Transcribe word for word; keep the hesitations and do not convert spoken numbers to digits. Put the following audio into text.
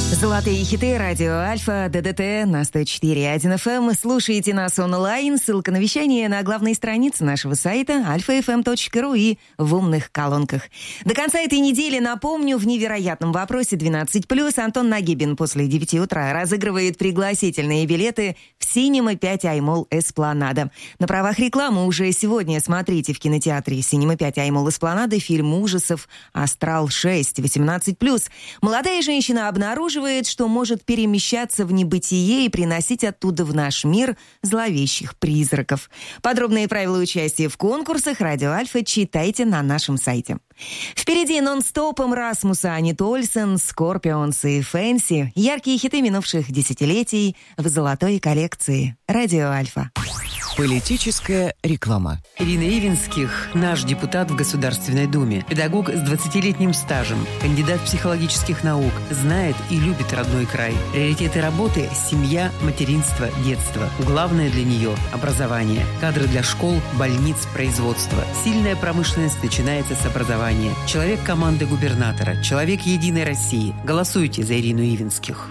Золотые хиты, радио Альфа, ДДТ на сто четыре и один эф эм. Слушайте нас онлайн. Ссылка на вещание на главной странице нашего сайта альфа эф эм точка ру и в умных колонках. До конца этой недели, напомню, в невероятном вопросе двенадцать плюс Антон Нагибин после девяти утра разыгрывает пригласительные билеты в Cinema пять Аймол Эспланада. На правах рекламы уже сегодня смотрите в кинотеатре Cinema пять Аймол Эспланада фильм ужасов «Астрал шесть» восемнадцать плюс. Молодая женщина обнаруживает, что может перемещаться в небытие и приносить оттуда в наш мир зловещих призраков. Подробные правила участия в конкурсах «Радио Альфа» читайте на нашем сайте. Впереди нон-стопом Расмуса, Анит Ольсен, Скорпионс и Фэнси. Яркие хиты минувших десятилетий в золотой коллекции «Радио Альфа». Политическая реклама. Ирина Ивинских – наш депутат в Государственной Думе. Педагог с двадцатилетним стажем, кандидат психологических наук, знает и любит родной край. Приоритеты работы – семья, материнство, детство. Главное для нее – образование. Кадры для школ, больниц, производства. Сильная промышленность начинается с образования. Человек команды губернатора. Человек Единой России. Голосуйте за Ирину Ивинских.